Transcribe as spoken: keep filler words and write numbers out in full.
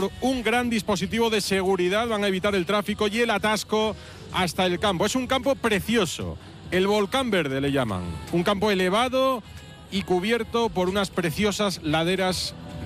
con un gran dispositivo de seguridad, van a evitar el tráfico y el atasco hasta el campo. Es un campo precioso, el Volcán Verde le llaman, un campo elevado y cubierto por unas preciosas laderas